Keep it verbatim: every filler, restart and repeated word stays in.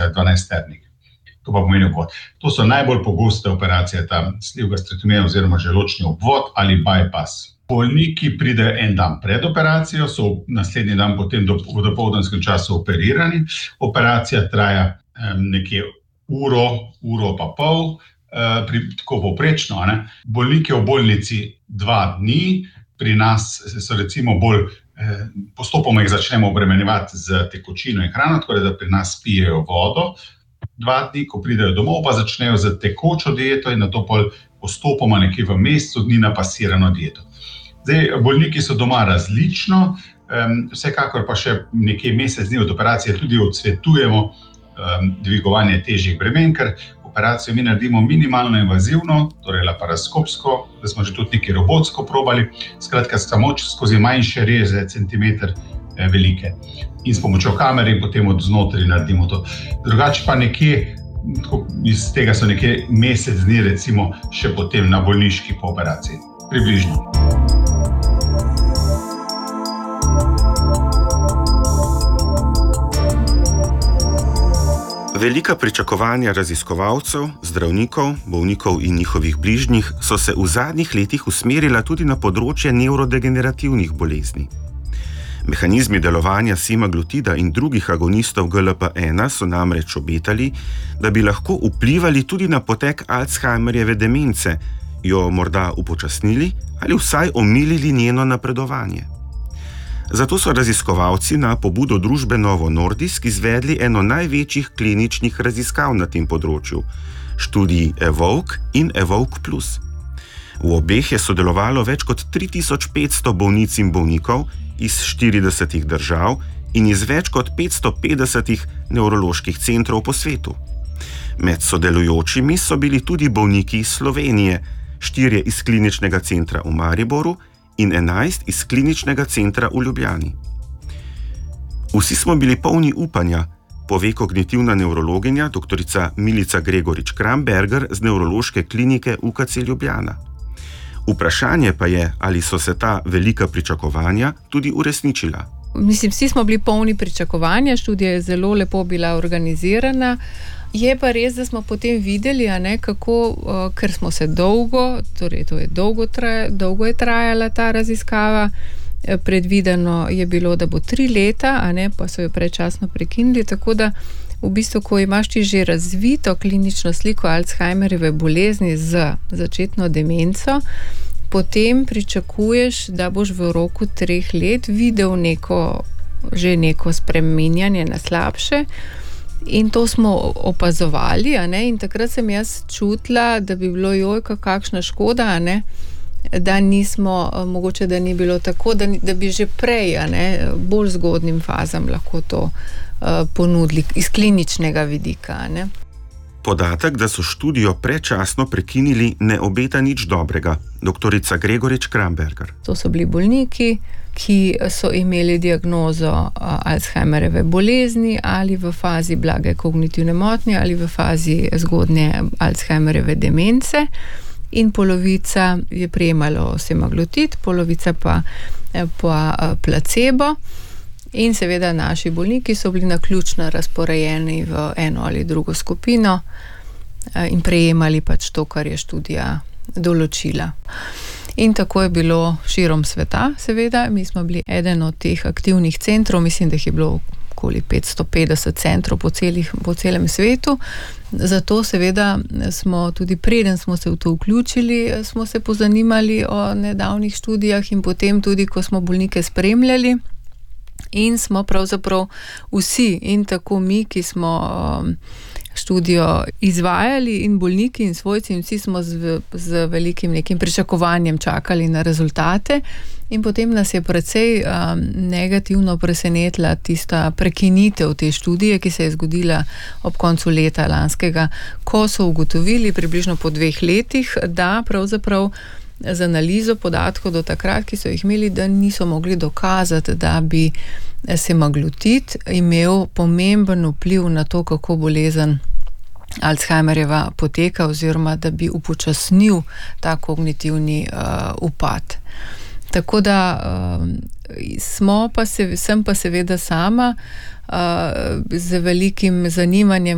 operacija dvanajsternik. To pa pomeni obvod. To so najbolj pogoste operacije, ta sliv gastrektomija oziroma želodčni obvod ali bypass. Bolniki pridejo en dan pred operacijo, so naslednji dan potem do, v dopoldanskem času operirani. Operacija traja um, nekje uro, uro pa pol, uh, pri, tako povprečno. Ne? Bolniki v bolnici dva dni, pri nas so recimo bolj, eh, postopoma jih začnemo obremenjevati z tekočino in hrano, tako da pri nas pijejo vodo. Dva dni, ko pridejo domov, pa začnejo z tekočo dieto in nato pol postopoma nekje v mesecu dni na pasirano dieto. Zdaj, bolniki so doma različno, um, vsekakor pa še nekje mesec dni od operacije tudi odsvetujemo um, dvigovanje težjih bremen, ker operacijo mi naredimo minimalno invazivno, torej laparoskopsko, da smo že tudi nekaj robotsko probali, skratka samo skozi manjše reze, centimeter eh, velike. In s pomočjo kamere in potem od znotraj naredimo to. Drugače pa nekje, iz tega so nekje mesec dni recimo še potem na bolniški po operaciji. Približno. Velika pričakovanja raziskovalcev, zdravnikov, bolnikov in njihovih bližnjih so se v zadnjih letih usmerila tudi na področje nevrodegenerativnih bolezni. Mehanizmi delovanja semaglutida in drugih agonistov G L P ena so namreč obetali, da bi lahko vplivali tudi na potek Alzheimerjeve demence, jo morda upočasnili ali vsaj omilili njeno napredovanje. Zato so raziskovalci na pobudo družbe Novo Nordisk izvedli eno največjih kliničnih raziskav na tem področju, študiji EVOKE in EVOKE plus. V obeh je sodelovalo več kot tri tisoč petsto bolnic in bolnikov iz štiridesetih držav in iz več kot petsto petdesetih nevroloških centrov po svetu. Med sodelujočimi so bili tudi bolniki iz Slovenije, štirje iz kliničnega centra v Mariboru in enajst iz kliničnega centra v Ljubljani. Vsi smo bili polni upanja, pove kognitivna nevrologinja doktorica Milica Gregorič Kramberger z nevrološke klinike U K C Ljubljana. Vprašanje pa je, ali so se ta velika pričakovanja tudi uresničila. Mislim, vsi smo bili polni pričakovanja, študija je zelo lepo bila organizirana. Je pa res, da smo potem videli, a ne, kako, uh, ker smo se dolgo, torej to je dolgo, traja, dolgo je trajala ta raziskava, predvideno je bilo, da bo tri leta, a ne, pa so jo predčasno prekinili, tako da v bistvu, ko imaš ti že razvito klinično sliko Alzheimerjeve bolezni z začetno demenco, potem pričakuješ, da boš v roku treh let videl neko, že neko spreminjanje na slabše. In to smo opazovali, a ne, in takrat sem jaz čutila, da bi bilo jojka kakšna škoda, a ne, da nismo, mogoče da ni bilo tako, da, da bi že prej, a ne, bolj zgodnim fazam lahko to uh, ponudili iz kliničnega vidika, a ne. Podatek, da so študijo predčasno prekinili, ne obeta nič dobrega, doktorica Gregorič Kramberger. To so bili bolniki, ki so imeli diagnozo Alzheimerjeve bolezni ali v fazi blage kognitivne motnje ali v fazi zgodnje Alzheimerjeve demence in polovica je prejemalo semaglutid, polovica pa, pa placebo. In seveda naši bolniki so bili naključno razporejeni v eno ali drugo skupino in prejemali pač to, kar je študija določila. In tako je bilo širom sveta, seveda. Mi smo bili eden od teh aktivnih centrov, mislim, da jih je bilo okoli petsto petdeset centrov po, celih, po celem svetu. Zato seveda smo tudi preden smo se v to vključili, smo se pozanimali o nedavnih študijah in potem tudi, ko smo bolnike spremljali, in smo pravzaprav vsi, in tako mi, ki smo um, študijo izvajali, in bolniki in svojci, in vsi smo z, z velikim nekim pričakovanjem čakali na rezultate. In potem nas je precej um, negativno presenetila tista prekinitev te študije, ki se je zgodila ob koncu leta lanskega, ko so ugotovili približno po dveh letih, da pravzaprav z analizo podatkov do takrat, ki so jih imeli, da niso mogli dokazati, da bi semaglutid imel pomemben vpliv na to, kako bolezen Alzheimerjeva poteka, oziroma da bi upočasnil ta kognitivni uh, upad. Tako da uh, smo pa se, sem pa seveda sama uh, z velikim zanimanjem